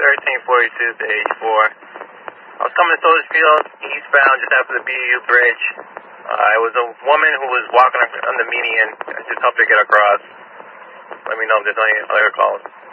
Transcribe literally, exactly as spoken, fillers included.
thirteen forty-two to eighty-four. I was coming to Soldier Field, eastbound, just after the B U bridge. Uh, it was a woman who was walking on the median. I just helped her get across. Let me know if there's any other calls.